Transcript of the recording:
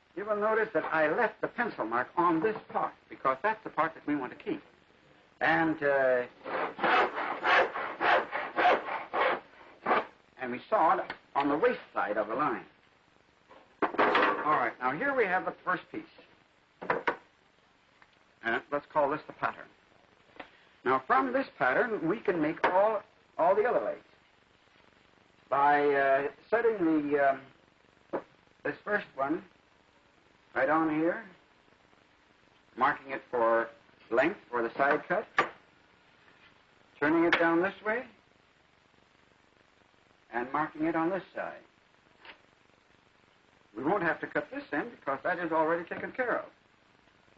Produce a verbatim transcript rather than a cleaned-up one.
you will notice that I left the pencil mark on this part because that's the part that we want to keep. And, uh, and we saw it on the waist side of the line. All right, now here we have the first piece. And let's call this the pattern. Now from this pattern, we can make all, all the other legs. By uh, setting the, um, this first one right on here, marking it for length for the side cut, turning it down this way, and marking it on this side. We won't have to cut this end because that is already taken care of.